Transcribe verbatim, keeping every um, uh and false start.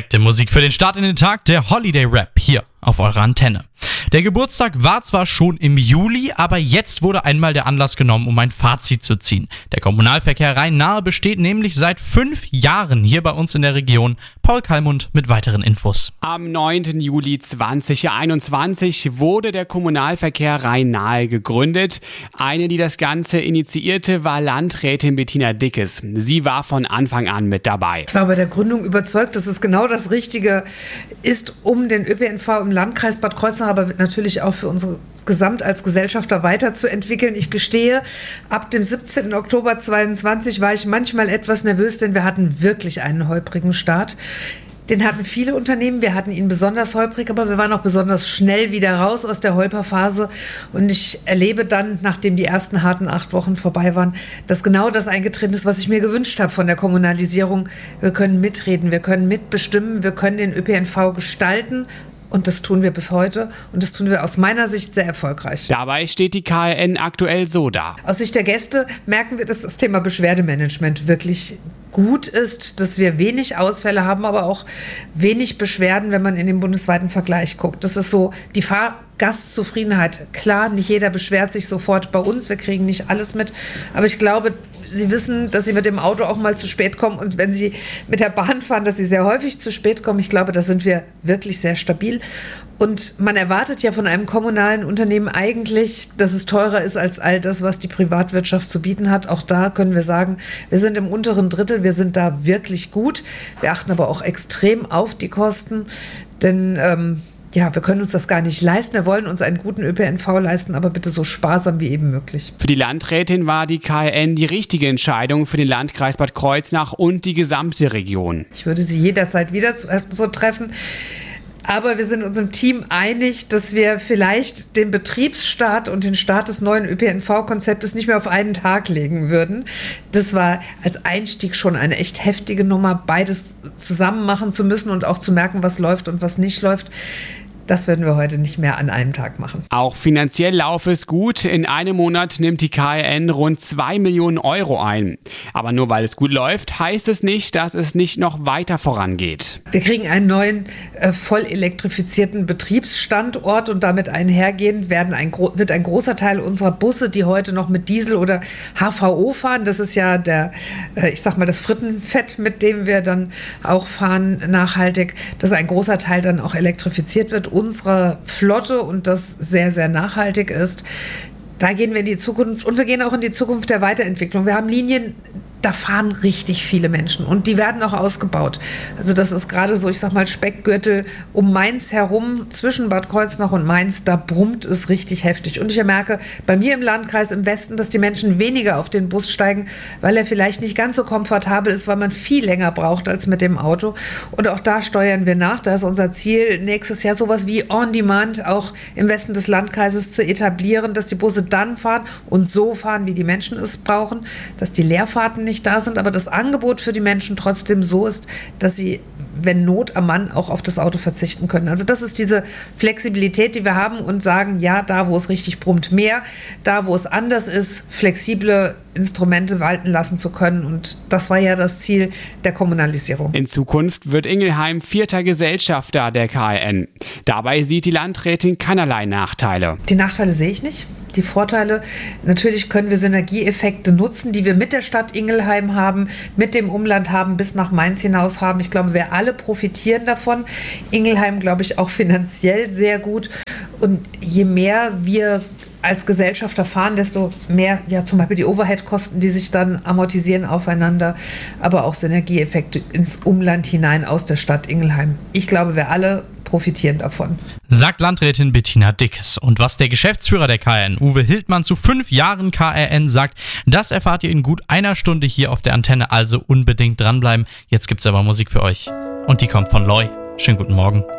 Perfekte Musik für den Start in den Tag, der Holiday Rap hier auf eurer Antenne. Der Geburtstag war zwar schon im Juli, aber jetzt wurde einmal der Anlass genommen, um ein Fazit zu ziehen. Der Kommunalverkehr Rhein-Nahe besteht nämlich seit fünf Jahren hier bei uns in der Region. Paul Kallmund mit weiteren Infos. Am neunten Juli zweitausendeinundzwanzig wurde der Kommunalverkehr Rhein-Nahe gegründet. Eine, die das Ganze initiierte, war Landrätin Bettina Dickes. Sie war von Anfang an mit dabei. Ich war bei der Gründung überzeugt, dass es genau das Richtige ist, um den Ö P N V im Landkreis Bad Kreuznach, aber natürlich auch für uns gesamt als Gesellschafter weiterzuentwickeln. Ich gestehe, ab dem siebzehnten Oktober zweitausendzweiundzwanzig war ich manchmal etwas nervös, denn wir hatten wirklich einen holprigen Start. Den hatten viele Unternehmen, wir hatten ihn besonders holprig, aber wir waren auch besonders schnell wieder raus aus der Holperphase. Und ich erlebe dann, nachdem die ersten harten acht Wochen vorbei waren, dass genau das eingetreten ist, was ich mir gewünscht habe von der Kommunalisierung. Wir können mitreden, wir können mitbestimmen, wir können den Ö P N V gestalten. Und das tun wir bis heute und das tun wir aus meiner Sicht sehr erfolgreich. Dabei steht die K R N aktuell so da. Aus Sicht der Gäste merken wir, dass das Thema Beschwerdemanagement wirklich gut ist, dass wir wenig Ausfälle haben, aber auch wenig Beschwerden, wenn man in den bundesweiten Vergleich guckt. Das ist so die Fahrgastzufriedenheit. Klar, nicht jeder beschwert sich sofort bei uns, wir kriegen nicht alles mit, aber ich glaube, Sie wissen, dass Sie mit dem Auto auch mal zu spät kommen und wenn Sie mit der Bahn fahren, dass Sie sehr häufig zu spät kommen. Ich glaube, da sind wir wirklich sehr stabil. Und man erwartet ja von einem kommunalen Unternehmen eigentlich, dass es teurer ist als all das, was die Privatwirtschaft zu bieten hat. Auch da können wir sagen, wir sind im unteren Drittel, wir sind da wirklich gut. Wir achten aber auch extrem auf die Kosten, denn ähm, ja, wir können uns das gar nicht leisten. Wir wollen uns einen guten Ö P N V leisten, aber bitte so sparsam wie eben möglich. Für die Landrätin war die K R N die richtige Entscheidung für den Landkreis Bad Kreuznach und die gesamte Region. Ich würde sie jederzeit wieder so treffen. Aber wir sind uns im Team einig, dass wir vielleicht den Betriebsstart und den Start des neuen Ö P N V-Konzeptes nicht mehr auf einen Tag legen würden. Das war als Einstieg schon eine echt heftige Nummer, beides zusammen machen zu müssen und auch zu merken, was läuft und was nicht läuft. Das werden wir heute nicht mehr an einem Tag machen. Auch finanziell laufe es gut. In einem Monat nimmt die K R N rund zwei Millionen Euro ein. Aber nur weil es gut läuft, heißt es nicht, dass es nicht noch weiter vorangeht. Wir kriegen einen neuen, äh, voll elektrifizierten Betriebsstandort und damit einhergehend werden ein, wird ein großer Teil unserer Busse, die heute noch mit Diesel oder H V O fahren, das ist ja der, äh, ich sag mal, das Frittenfett, mit dem wir dann auch fahren, nachhaltig, dass ein großer Teil dann auch elektrifiziert wird. Unsere Flotte und das sehr, sehr nachhaltig ist. Da gehen wir in die Zukunft und wir gehen auch in die Zukunft der Weiterentwicklung. Wir haben Linien, da fahren richtig viele Menschen und die werden auch ausgebaut. Also das ist gerade so, ich sag mal, Speckgürtel um Mainz herum, zwischen Bad Kreuznach und Mainz, da brummt es richtig heftig. Und ich merke bei mir im Landkreis im Westen, dass die Menschen weniger auf den Bus steigen, weil er vielleicht nicht ganz so komfortabel ist, weil man viel länger braucht als mit dem Auto. Und auch da steuern wir nach. Da ist unser Ziel, nächstes Jahr sowas wie On Demand auch im Westen des Landkreises zu etablieren, dass die Busse dann fahren und so fahren, wie die Menschen es brauchen, dass die Leerfahrten nicht da sind, aber das Angebot für die Menschen trotzdem so ist, dass sie, wenn Not am Mann, auch auf das Auto verzichten können. Also das ist diese Flexibilität, die wir haben und sagen, ja, da, wo es richtig brummt, mehr, da, wo es anders ist, flexible Instrumente walten lassen zu können. Und das war ja das Ziel der Kommunalisierung. In Zukunft wird Ingelheim vierter Gesellschafter der K R N. Dabei sieht die Landrätin keinerlei Nachteile. Die Nachteile sehe ich nicht. Die Vorteile, natürlich können wir Synergieeffekte nutzen, die wir mit der Stadt Ingelheim haben, mit dem Umland haben, bis nach Mainz hinaus haben. Ich glaube, wir alle profitieren davon. Ingelheim, glaube ich, auch finanziell sehr gut. Und je mehr wir als Gesellschafter fahren, desto mehr, ja, zum Beispiel die Overhead-Kosten, die sich dann amortisieren aufeinander, aber auch Synergieeffekte ins Umland hinein aus der Stadt Ingelheim. Ich glaube, wir alle profitieren davon. Sagt Landrätin Bettina Dickes. Und was der Geschäftsführer der K R N, Uwe Hildmann, zu fünf Jahren K R N sagt, das erfahrt ihr in gut einer Stunde hier auf der Antenne, also unbedingt dranbleiben. Jetzt gibt's aber Musik für euch. Und die kommt von Loy. Schönen guten Morgen.